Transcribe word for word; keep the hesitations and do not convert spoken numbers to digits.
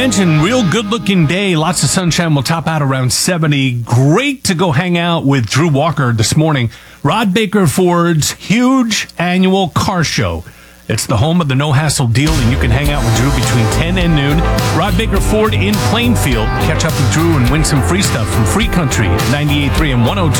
mentioned, real good-looking day. Lots of sunshine. Will top out around seventy. Great to go hang out with Drew Walker this morning. Rod Baker Ford's huge annual car show. It's the home of the no-hassle deal, and you can hang out with Drew between ten and noon. Rod Baker Ford in Plainfield. Catch up with Drew and win some free stuff from Free Country, ninety-eight point three and one oh two.